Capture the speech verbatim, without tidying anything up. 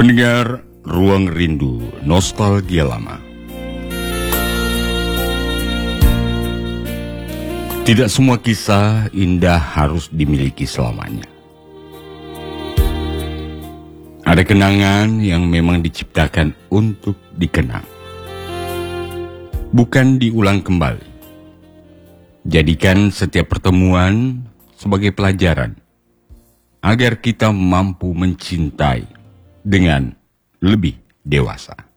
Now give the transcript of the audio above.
Pendengar Ruang Rindu Nostalgia Lama. Tidak semua kisah indah harus dimiliki selamanya. Ada kenangan yang memang diciptakan untuk dikenang, bukan diulang kembali. Jadikan setiap pertemuan sebagai pelajaran, agar kita mampu mencintai dengan lebih dewasa.